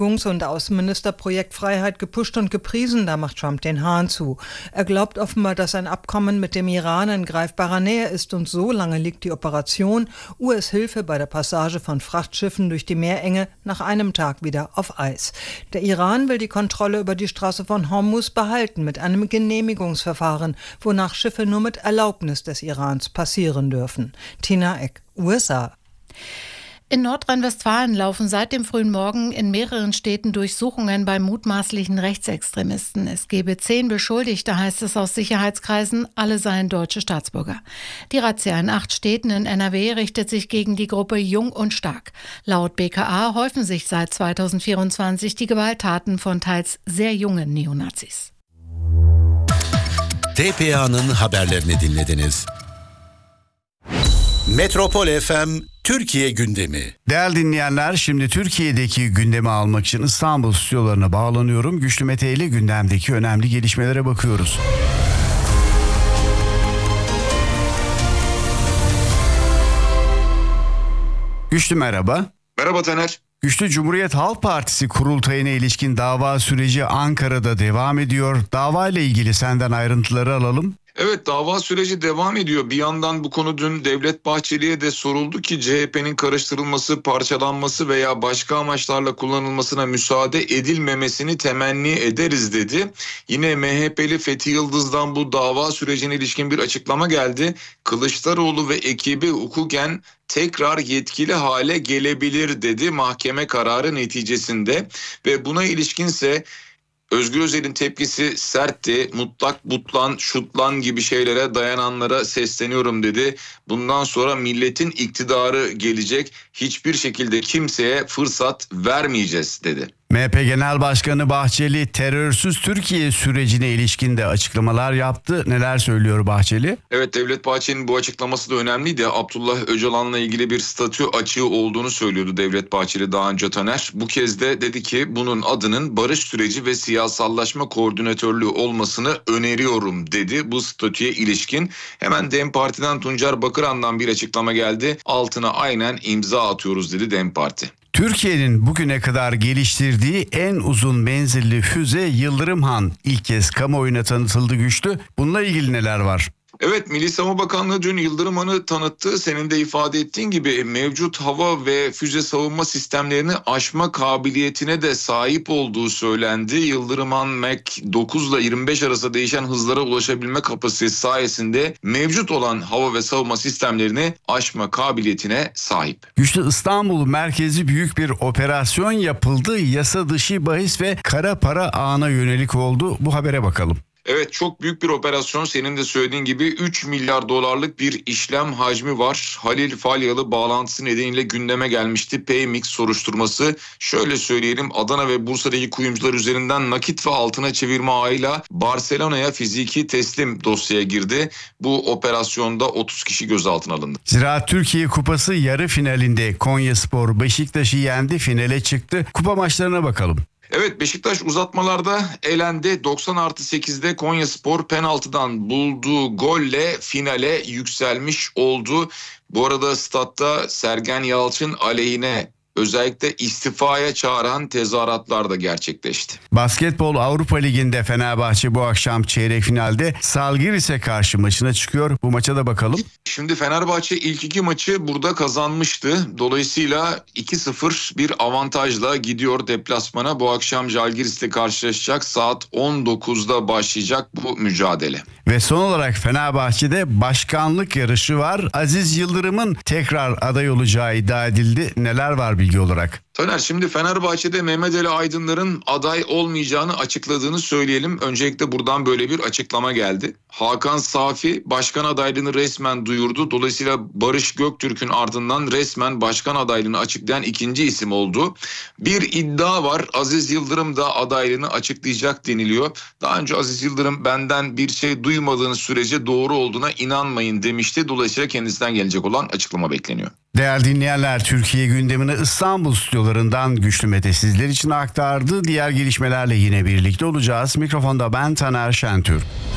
Und Außenministerprojekt Freiheit gepusht und gepriesen, da macht Trump den Hahn zu. Er glaubt offenbar, dass ein Abkommen mit dem Iran in greifbarer Nähe ist und so lange liegt die Operation US-Hilfe bei der Passage von Frachtschiffen durch die Meerenge nach einem Tag wieder auf Eis. Der Iran will die Kontrolle über die Straße von Hormuz behalten mit einem Genehmigungsverfahren, wonach Schiffe nur mit Erlaubnis des Irans passieren dürfen. Tina Eck, USA. In Nordrhein-Westfalen laufen seit dem frühen Morgen in mehreren Städten Durchsuchungen bei mutmaßlichen Rechtsextremisten. Es gebe 10 Beschuldigte, heißt es aus Sicherheitskreisen, alle seien deutsche Staatsbürger. Die Razzia in 8 Städten in NRW richtet sich gegen die Gruppe Jung und Stark. Laut BKA häufen sich seit 2024 die Gewalttaten von teils sehr jungen Neonazis. TPA'nın haberlerini dinlediniz. Metropol FM Türkiye gündemi. Değerli dinleyenler, şimdi Türkiye'deki gündemi almak için İstanbul stüdyolarına bağlanıyorum. Güçlü Mete ile gündemdeki önemli gelişmelere bakıyoruz. Güçlü merhaba. Merhaba Taner. Güçlü, Cumhuriyet Halk Partisi kurultayına ilişkin dava süreci Ankara'da devam ediyor. Dava ile ilgili senden ayrıntıları alalım. Evet, dava süreci devam ediyor. Bir yandan bu konu dün Devlet Bahçeli'ye de soruldu ki CHP'nin karıştırılması, parçalanması veya başka amaçlarla kullanılmasına müsaade edilmemesini temenni ederiz dedi. Yine MHP'li Fethi Yıldız'dan bu dava sürecine ilişkin bir açıklama geldi. Kılıçdaroğlu ve ekibi hukuken tekrar yetkili hale gelebilir dedi mahkeme kararı neticesinde ve buna ilişkinse Özgür Özel'in tepkisi sertti. Mutlak butlan, şutlan gibi şeylere dayananlara sesleniyorum dedi. Bundan sonra milletin iktidarı gelecek. Hiçbir şekilde kimseye fırsat vermeyeceğiz dedi. MHP Genel Başkanı Bahçeli terörsüz Türkiye sürecine ilişkin de açıklamalar yaptı. Neler söylüyor Bahçeli? Evet, Devlet Bahçeli'nin bu açıklaması da önemliydi. Abdullah Öcalan'la ilgili bir statü açığı olduğunu söylüyordu Devlet Bahçeli daha önce Taner. Bu kez de dedi ki bunun adının barış süreci ve siyasallaşma koordinatörlüğü olmasını öneriyorum dedi bu statüye ilişkin. Hemen DEM Parti'den Tuncer Bakıran'dan bir açıklama geldi. Altına aynen imza atıyoruz dedi DEM Parti. Türkiye'nin bugüne kadar geliştirdiği en uzun menzilli füze Yıldırım Han ilk kez kamuoyuna tanıtıldı Güçlü. Bununla ilgili neler var? Evet, Milli Savunma Bakanlığı dün Yıldırım Han'ı tanıttı. Senin de ifade ettiğin gibi mevcut hava ve füze savunma sistemlerini aşma kabiliyetine de sahip olduğu söylendi. Yıldırım Han Mach 9 ile 25 arası değişen hızlara ulaşabilme kapasitesi sayesinde mevcut olan hava ve savunma sistemlerini aşma kabiliyetine sahip. Güçlü, İstanbul merkezi büyük bir operasyon yapıldı. Yasa dışı bahis ve kara para ağına yönelik oldu. Bu habere bakalım. Evet, çok büyük bir operasyon, senin de söylediğin gibi 3 milyar dolarlık bir işlem hacmi var. Halil Falyalı bağlantısı nedeniyle gündeme gelmişti PMX soruşturması. Şöyle söyleyelim, Adana ve Bursa'daki kuyumcular üzerinden nakit ve altına çevirme ağıyla Barcelona'ya fiziki teslim dosyaya girdi. Bu operasyonda 30 kişi gözaltına alındı. Ziraat Türkiye Kupası yarı finalinde Konyaspor Beşiktaş'ı yendi, finale çıktı. Kupa maçlarına bakalım. Evet, Beşiktaş uzatmalarda elendi. 90+8'de Konyaspor penaltıdan bulduğu golle finale yükselmiş oldu. Bu arada statta Sergen Yalçın aleyhine özellikle istifaya çağıran tezahüratlar da gerçekleşti. Basketbol Avrupa Ligi'nde Fenerbahçe bu akşam çeyrek finalde Zalgiris'e karşı maçına çıkıyor. Bu maça da bakalım. Şimdi Fenerbahçe ilk 2 maçı burada kazanmıştı. Dolayısıyla 2-0 bir avantajla gidiyor deplasmana. Bu akşam Zalgiris'le karşılaşacak. Saat 19'da başlayacak bu mücadele. Ve son olarak Fenerbahçe'de başkanlık yarışı var. Aziz Yıldırım'ın tekrar aday olacağı iddia edildi. Neler var bilgi olarak? Taner, şimdi Fenerbahçe'de Mehmet Ali Aydınlar'ın aday olmayacağını açıkladığını söyleyelim. Öncelikle buradan böyle bir açıklama geldi. Hakan Safi başkan adaylığını resmen duyurdu. Dolayısıyla Barış Göktürk'ün ardından resmen başkan adaylığını açıklayan ikinci isim oldu. Bir iddia var. Aziz Yıldırım da adaylığını açıklayacak deniliyor. Daha önce Aziz Yıldırım benden bir şey duymadığınız sürece doğru olduğuna inanmayın demişti. Dolayısıyla kendisinden gelecek olan açıklama bekleniyor. Değerli dinleyenler, Türkiye gündemini İstanbul stüdyolarından Güçlü Mete sizler için aktardı. Diğer gelişmelerle yine birlikte olacağız. Mikrofonda ben Taner Şentürk.